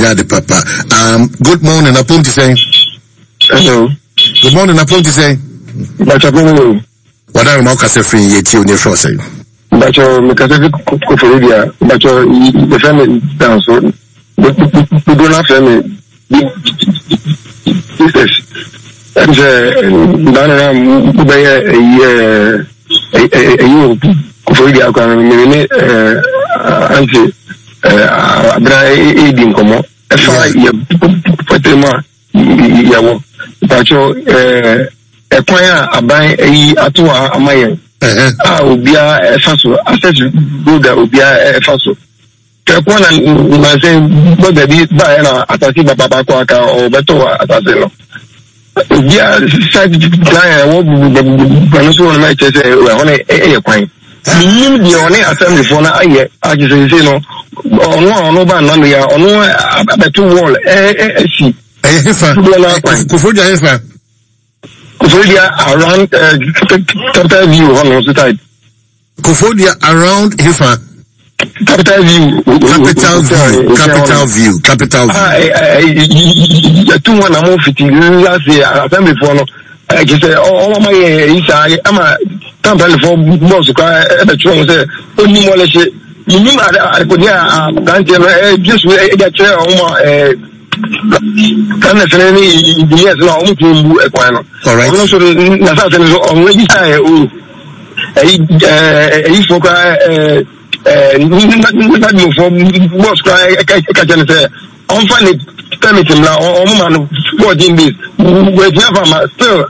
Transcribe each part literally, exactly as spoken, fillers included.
Enyade Papa. Um, good morning, Apom to say. Hello. Good morning, Apom to say. But Apom. What are you say free yet you near Frost? But your Mikasafi Koforia, but your the family down so we do not family. This and uh Dana Mubaya a you Koforia can uh anti uh Abra Edin Como. If I put them yawo. But your uh Ekwaya aban eyi atoa amaye ah obia efaso access border obia efaso tekwa na na say border bi ba na atasi baba ba kwa ka o beto atasi no obia side plan wo bu so na che say we ho na e kwan nim di oni assembly for na aye agise say no ono ono ba na ya ono abeto wall e e si eh hefa Kofodia hefa Kofodia around uh, capital view on the side. Kofodia around Hifa. Capital view. Capital view. Capital view. Capital view. Ah, two one among fifty last year. Assembly for no. I just say, oh, my, inside. I'm a company for boss. I the train say, only more less. You mean I could hear just get chair on can I say any yes no I'm to equino. All right. Also, na sa so on register o eh eh for eh eh not move for boss cry ka can say on find it permit him now on man fourteen days we never still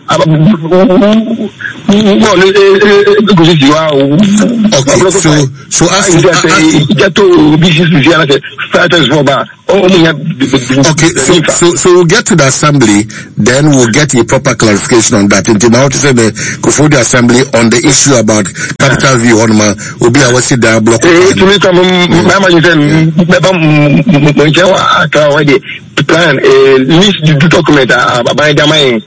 okay so so as get to business starters for bar. Okay, so, so so we'll get to the assembly, then we'll get a proper clarification on that. Until now, to say the Kofodia assembly on the issue about capital view on my will be our sit down block. To me, come, Mama, you said, plan a list to document by the mind.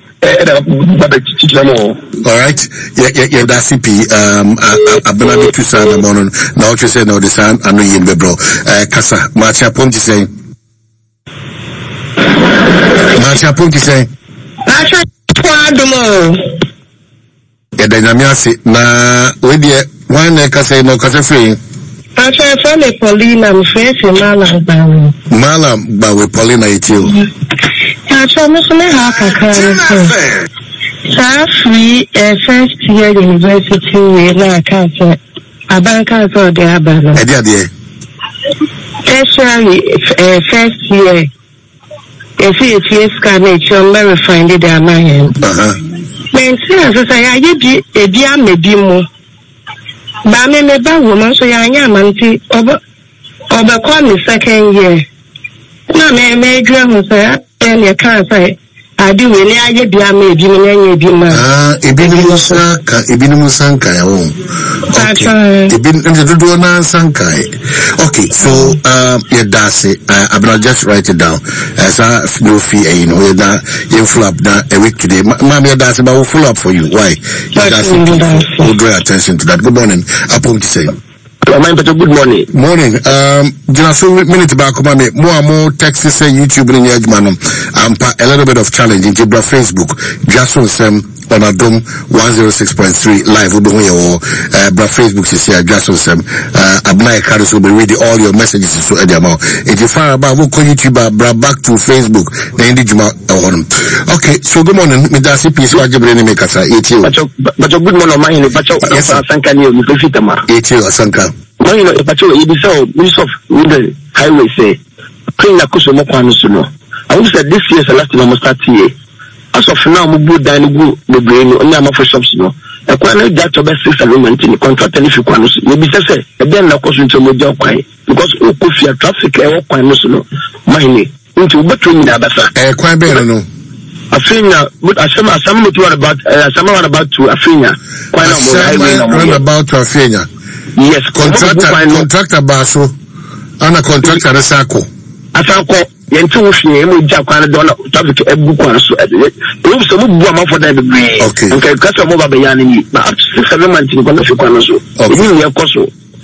All right, yeah, yeah, yeah. That's C P. Um, I've been able to say the morning. Now, what you say now, the son, I know you in the bro. Kasa, Marcia Ponti say. Marcia Ponti say. Marcia Ponti. Yeah, then I'm say na we dey one Kasa no Kasa free. Marcia Ponti Paulina, I'm free for Malam Bawe. Malam Bawe Paulina itio. Marcia, I'm so happy. Sa free first year university we na Kasa. Abanka so dey abala. E dey there. Actually, uh, first year, if it's yes, can it you never find it there, man. Uh huh. Men say, as I say, I be a dear, maybe more. But me, me, bad woman, so I am anti over over call me second year. No, me, me, dream, say, then you can't say. I do when I get the army, be me, be man. Ah, Ebinu Sanka, Ebinu Sanka, okay. Ebinu Dona Sanka. Okay, so, um, yeah, that's it. I'm not just write it down. As I no fee, you know, that you full up that a week today. Mammy, that's about full up for you. Why? That's it. We'll draw attention to that. Good morning. Upon to say. Good morning. Morning. Um, just a minute back, mommy. More and more texts say YouTube in your man. Um, a little bit of challenge in Jibra Facebook. Just on some on a dome one oh six point three live. We'll be here. Uh, Bra Facebook is here. Just on some. Uh, Abnai Karis will be reading all your messages so at the amount. If you find about, we'll call YouTube. Bra back to Facebook. Then did you okay. So good morning. Me that's it. Please, what you bring me kasa. Eight you. But good morning, my name. But yes, Sanka ni o mfita ma. Eight you, Sanka. When you know, if I told you, so Minister of the Highway say, clean the coast of Mokwano. I will say this year is the last time I must start here. As of now, we go down the brain, only I'm for shops. No, a quite that to best six agreement in the contract, and if you can, maybe say, again, of course, into my job, because if you traffic, I walk by no, money into between the other side. Eh, quite better, no. I think but I some some about uh, someone about to Afrina. Quite a about to Afrina. Yes, contractor, contractor baso, and a contractor Sako. Asako, Yentu, Japan, traffic, a book one. So, it some woman for that degree. Okay, okay, because I'm over Bayani, but after six seven months in Konosu, okay, we are Koso.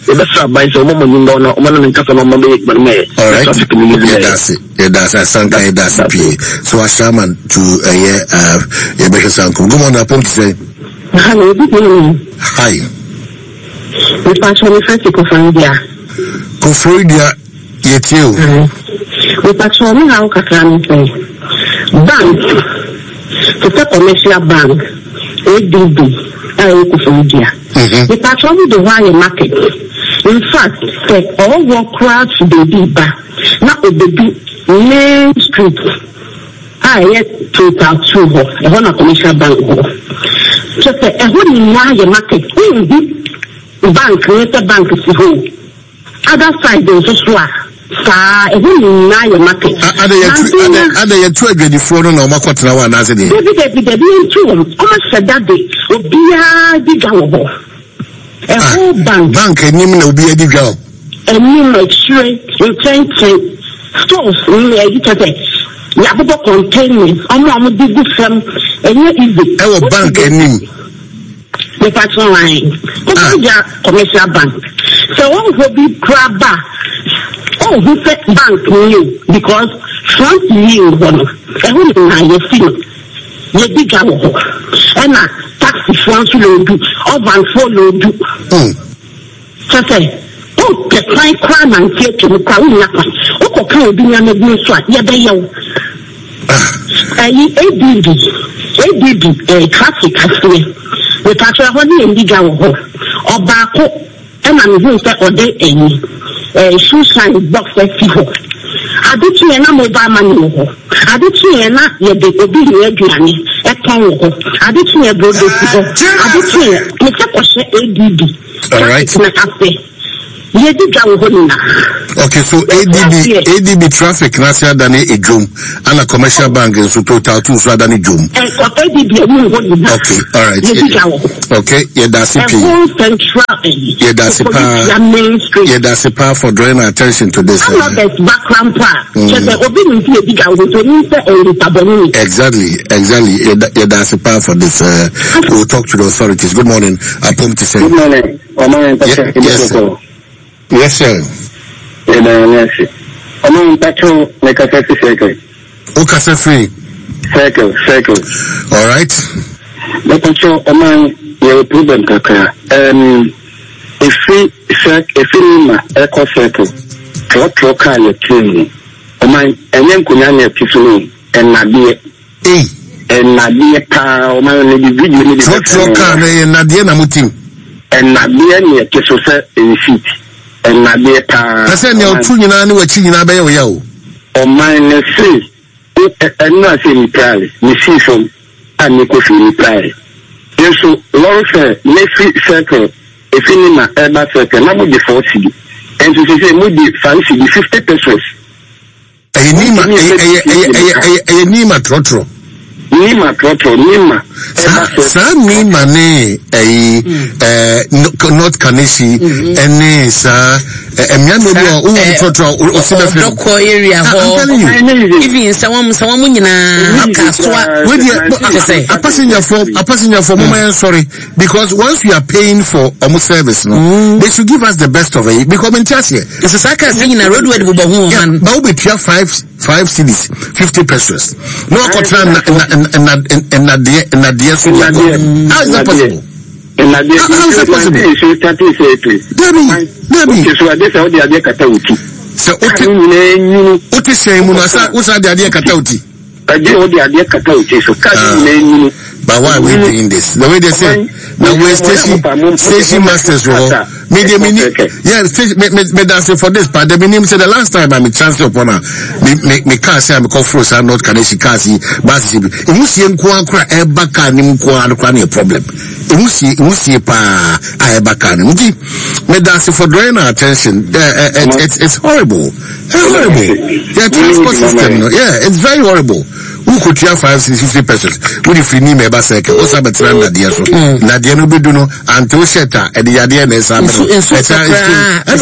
that's a by so moment in Donna, one in Casa Mama, but me. All right. Yeah, that's it. Yeah, that's a Sanka, that's a P. So a shaman to a year, uh, a better Sanko. Go on, I want to say. Hello, good morning. Hi. We pass on the first to Kofroidia. Kofroidia, yet you. We pass on how Catran say. Bank, to the commercial bank, A D B, I Kofroidia. We pass on the wire market. In fact, all work crowds they be back. Now, the main street. I yet total two ho, a one commercial bank ho. So say a one wire market. Bank, the bank is home. Other side is just what. Sa a one wire market. Ada ya two agree the phone no makota na one as it is. Baby, baby, baby, two. Almost said that day. Obia diga ho. A whole bank. Bank and you will be a diga. And you make sure you can take stores in the Yabubo containers, I'm big from any easy. Our bank and him. The patrol line. Commercial bank. So all will be grabber. Oh, who said bank new? Because front new one. And who is your thing? You big hour. And a taxi France will do. Or van follow do. So say, oh, the fine crime and take to the crowd. Oh, can be on the blue swat. Yeah, they yell. A D B, A D B, a traffic accident. The patrol honey and digger or Bako, and I'm going to say, or they any a shoe sign box at Tiho. I did see an mobile money. I did see an app yet they could be here, Granny, a town. I did see a broad. I did see a A D B. All right. Okay, so A D B, A D B traffic nasia than a drum, and a commercial bank is so total two so than a drum. Okay, all right. Okay, yeah, that's it. Yeah, that's a power. Yeah, that's a power for drawing attention to this. Background part. Exactly, exactly. Yeah, that's a power for this. Uh, we'll talk to the authorities. Good morning. I pump to say. Good morning. Yeah, yes, sir. Yes, sir. Yes, sir. I'm on petrol, make a circle. Okay, free. Circle, circle. All right. Let me show a man your problem, Kaka. Um, if we circle, if we echo circle, what your car you're tuning, a man, and then could not have to and not be and not be a car, or man, maybe video. What your car, and not the Namutim. And not be any kiss in seat. And not be a car. I said, you're two, you know, what you know, yo. Or mine, see, and not in Italy, we see some, and you could see Italy. Yes, so, Lord, Messi circle, if you need ever circle, not with the forty, and to say, would be fancy the fifty pesos. A Nima, a Nima Trotro. Nima Trotro, Nima. Sa Nima ne, a not Kaneshi, and sa, a Miano, who Trotro, or Sibafo area. Even someone, someone in a passenger for a passenger for moment, sorry, because once we are paying for almost service, no, they should give us the best of it. Because in Chassia, it's a Saka thing in a roadway, but we pay five, five cities, fifty pesos. No, and and and and and and how is that possible? How is that possible? Debbie, so I guess I would have Katauti. So, what is saying, Munasa, what's the idea Katauti? I did all the idea Katauti, so can't. But why are we doing this? The way they say, now we're station, station masters role. Media mini, yeah, me dance for this, but the minimum said the last time I'm a chance upon her. Me, me, car say I'm called Frost, I'm not Kaneshi Kasi, Basi. If you see him, Kwanka, a baka, Nim Kwan, a problem. If you see, you see, pa, I baka, me dance for drawing our attention. It's, it's horrible. It's horrible. Yeah, transport system, yeah, it's very horrible. Who could you have five, six, fifty pesos? Would you free me, maybe second? What's up, Nadia? Nadia no be do no, and to shetta, and the idea is what is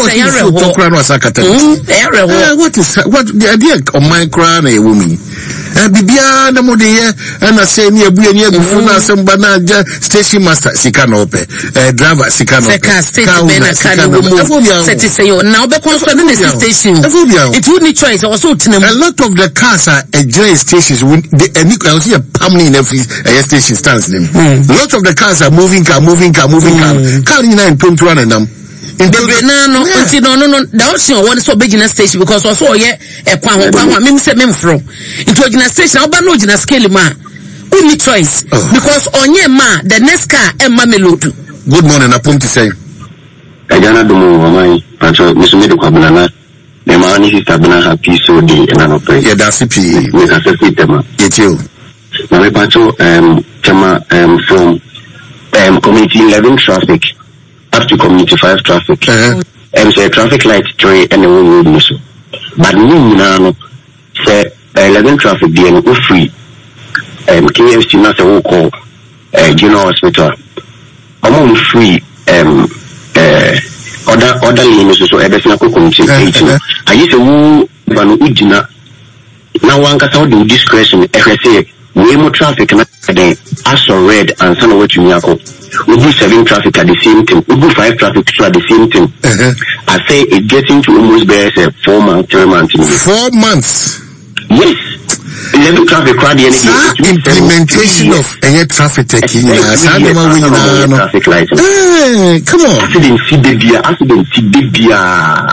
what the idea of my crown a woman? eh bibia na mo de ye na say ni abu ni abufu na asem ba na station master sika na ope eh driver sika na ope seka station be na ka no mo set say yo na obe consult na station it would need choice also tinam a lot of the cars are a stations the any I see a permanent in every uh, station stands them a lot of the cars are moving car moving car moving car car ni na twenty one and them Bebe na no unti no no no da option one so big station because also ye e kwa ho kwa ho mem se mem fro into gina station oba no gina scale ma only choice because onye ma the next car e ma melodu. Good morning apom to say Agana domo mama pacho misumede kwa bulana the man is tabana happy so day and an operate yeah that's P we can say tema it you na me pacho um tema um from um community eleven traffic up to community five traffic. Uh-huh. And say traffic light three and the road also. But me now say eleven traffic the no free. Um K F C na say we call uh General Hospital. I'm free um uh other other lanes so e be na ko community eight. I say wo ba no ugina na wan ka say the discretion e say we mo traffic na then as red and some what you nyako. We do seven traffic at the same time. We do five traffic at the same time. Uh-huh. I say it's getting to almost bare say four months, three months. Four months. Yes. Eleven traffic crowd. Implementation of any traffic taking. Traffic lights. Hey, come on. I didn't see the beer. I didn't see the beer.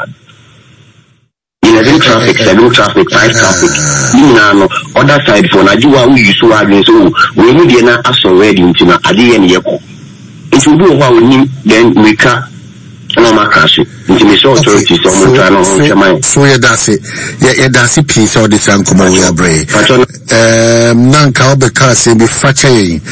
Eleven traffic, seven traffic, five traffic. You know, other side for Najua we use so so we need na as already into na adi and yeko. It will do what we need, then we can no more cash. Into the short authorities, so so so yeah, that's it. Yeah, yeah, that's it. Piece of this uncle we are brave. Um, Nanka Obeka say be fracture.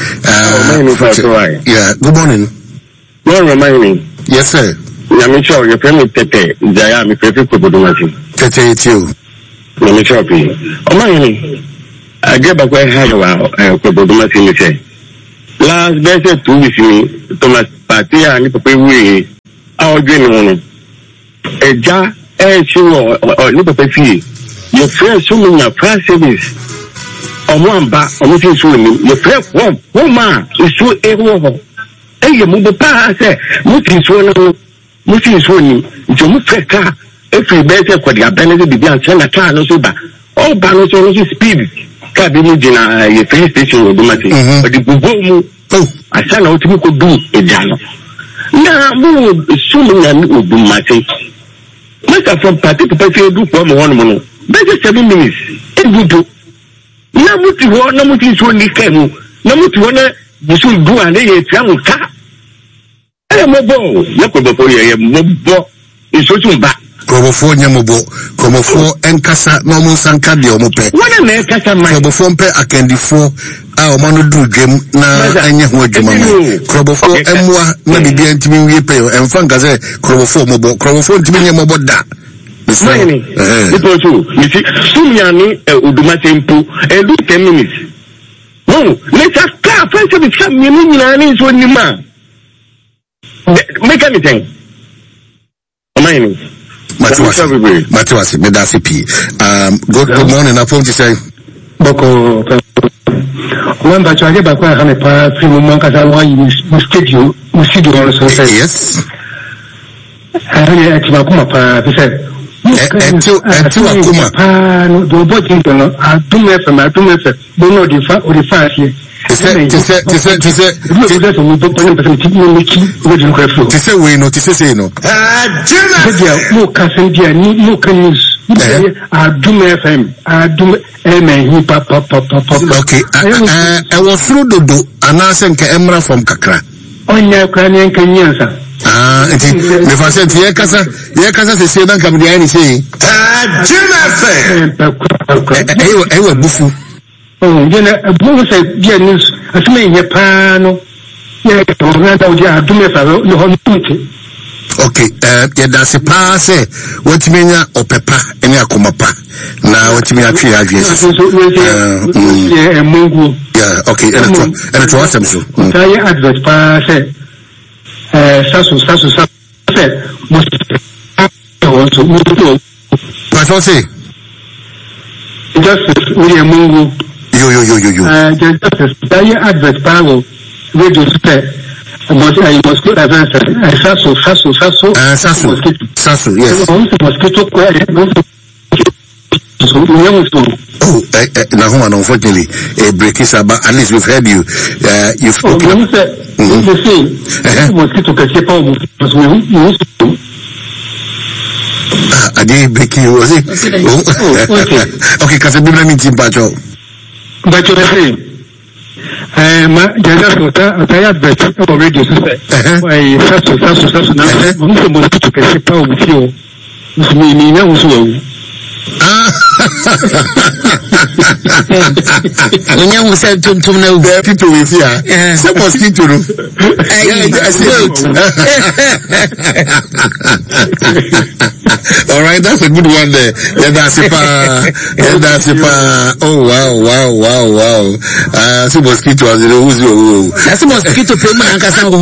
Uh, yeah. Good morning. Good remaining. Yes, sir. I'm sure your friend Tete. Jaya, me prefer to do nothing. Tete, it's you. I'm sure. Oh my, I get back where I have a do nothing. Say. Last better two with me, Thomas Patia and Papa we our dream. A jar, a show or little fee. Your friend swimming your price service. On one back, or what is swimming. Your friend, one woman is so able. Hey, you move the pass, what is one, what is one, you move a car. If you better for the benefit be done, send a car, no super. All balance on his speed. Cabin dinner, your train station will do nothing. But the Bubu, oh, I said, how to do a jano. Now, soon and will do my thing. Make from party to pay do for one month. Better seven minutes. And we do. Now, what you want, no much is only came. No much one, you should do and a travel car. I am a bow. Yakobo, I am mobile. It's so back. Krobofo nyamobo krobofo enkasa no mo sanka de omope wona na enkasa man krobofo mpe akandifo a o manu du dwem na anya ho adwuma mo krobofo emwa na bibia ntimi wie pe emfa ngaze krobofo mobo krobofo ntimi nyamobo da Mani, ipo tu, misi, sumiani uduma tempo, edu ten minutes. No, let's car first with some nani so nima. Make anything. Mani. Matiwasi, Matiwasi, Medasi P. Um, good, good morning. I phone to say. Boko, remember to get back when I have a part three months as I was in studio, studio also said. Yes. I had to come up, he said. Until, until Akuma. Ah, no, the boy think, I do me from my two methods, don't know the fact or the fact here. To say, to say, to say, to say, to say, we know, to say, no. Ah, Jim, no, cousin, dear, no, can use. I do me F M, I do me, papa, papa, papa. Okay, I was through the do, and I sent Emra from Kakra. On your Ukrainian Kenyans. Ah, if I said, yeah, Casa, yeah, Casa, they say, don't come to any say. Ah, Jim, I will buffo. Oh, you know, a boy said, dear news, as me, your pano. Yeah, do me for okay, uh, yeah, that's a pass. What you mean, or pepper, and Yakumapa. Now, what you mean, actually, I guess. Yeah, yeah, okay, and it's awesome. So, I advert pass. Uh, Sasu, Sasu, Sasu, must also. What was it? Justice William Mungu. Yo, yo, yo, yo, yo. Uh, Justice, that advert power, radio super. But I must go advance. Sasso, Sasso, Sasso. Uh, Sasso. Sasso, yes. Mosquito, oh, uh, uh, Nahuma, unfortunately, a break is about, at least we've heard you. Uh, you've spoken. Oh, mm-hmm. Mosquito, Ah, I didn't break you, was it? Oh, okay. Okay, because I've been meeting Bajo. But you're saying, I'm just what I have better already. I have to, have to, have to now. I'm mosquito, can see power with you. Me, now, so. Ah, when you said to to know there are people with fear. Some mosquito. All right, that's a good one there. Yeah, that's a pa. Yeah, that's a pa. Oh wow, wow, wow, wow. Ah, uh, some mosquito as the who's you. That's a mosquito payment and casango.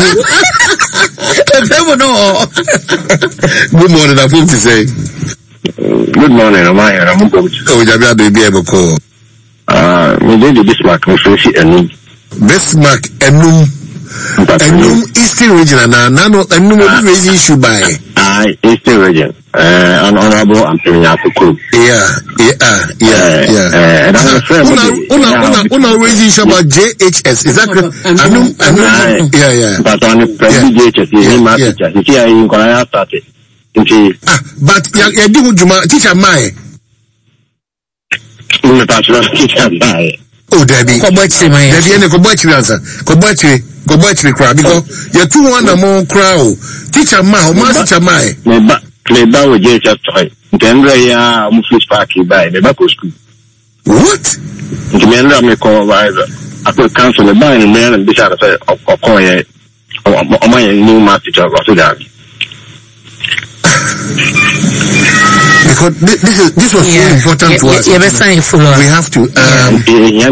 Good morning, I'm going to say. Good morning, I'm here. I'm going to oh, Jabia baby able call. Ah, we did the Bismarck, we see Enum. Bismarck, Enum. Enum Eastern Region, and none Enum is issue by. Ah, Eastern Region. Uh, an honorable and premier to cook. Yeah, yeah, yeah, yeah. And I'm a friend. Una, una, una, una raising issue about J H S. Is that correct? Enum, Enum. Yeah, yeah. But on the J H S, he's my teacher. He's here in Korea started. Ah, but ya ya di hujuma teacher mai. Ule pastor teacher mai. Oh, Debbie. Ko bochi mai. Debbie ene ko bochi answer. Ko bochi, ko bochi crowd because you two one more crowd. Teacher mai, o ma teacher mai. Me ba, me ba we je just try. Ndendra ya mu fish park by me ba ko school. What? Ndendra me ko ba ako cancel me ba ni me na bi sa say okoye o ma yen new math teacher o so that. Because this, this is this was yeah. so important yeah, to us. Yeah, yeah, we have to. Um, yeah,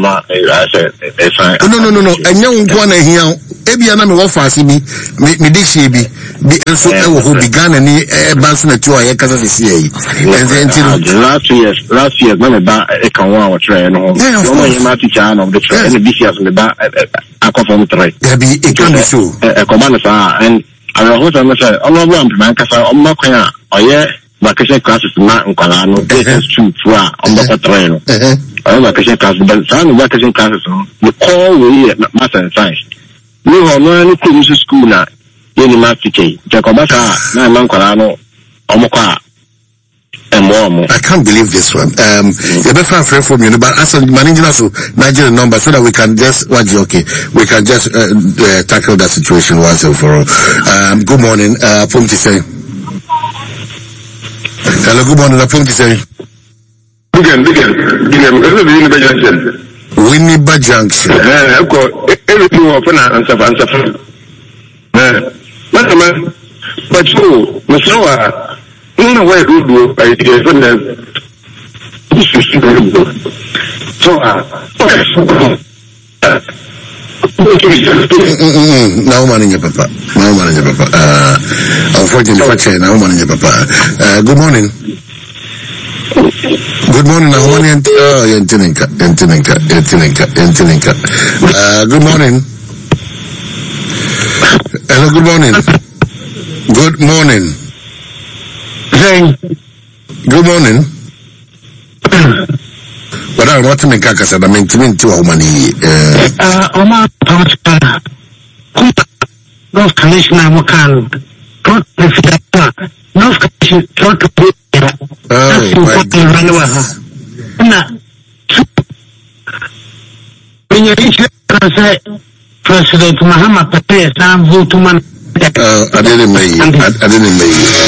no, no, no, no. And now one here. Ebi ana me wafa asi bi me di she bi bi enso e wo ho began ani e ba so na tu aye kasa sisi yi. And then last year, last year when me ba e kan one or try no. No man you ma teacher no the try and B C as me ba akofo try. Yeah, be e can be so. E command sa and I was on the side. I'm not going to make a on my car. Oh, yeah, vacation classes not in Colano. This is true. On the train. I vacation classes, but some vacation classes, the call we math and science. We are learning to school now. In the math teacher, Jacobata, nine months Colano, Omoka, and more. I can't believe this one. Um, you're better friend from you, but as a managing us Nigerian number so that we can just watch okay, we can just uh, uh, tackle that situation once and for all. Um, good morning, uh, Pumti say. Hello, good morning, Pumti say. Begin, begin, begin. Winneba Junction. Winneba Junction. Eh, I've got everything open and stuff and stuff. Eh, but man, but so, Mister no way to do I guess when so uh now man in your papa now man in your papa uh unfortunately for chain now man in your papa uh good morning good morning now man oh yentinka yentinka yentinka yentinka uh good morning hello good morning good morning. Good morning. But I want to make a case. I mean, to me, to how many? Uh, Oma Pamata, North Commissioner Mokan, North Commissioner, North Commissioner, North Commissioner. Oh, my God. When you reach the President Muhammad Patel, I'm voting man. Uh, I didn't make it. I, I didn't make it.